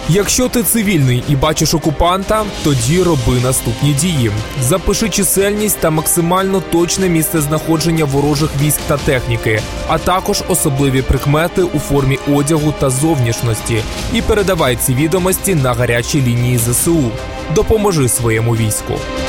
Якщо ти цивільний і бачиш окупанта, тоді роби наступні дії. Запиши чисельність та максимально точне місце знаходження ворожих військ та техніки, а також особливі прикмети у формі одягу та зовнішності. І передавай ці відомості на гарячі лінії ЗСУ. Допоможи своєму війську.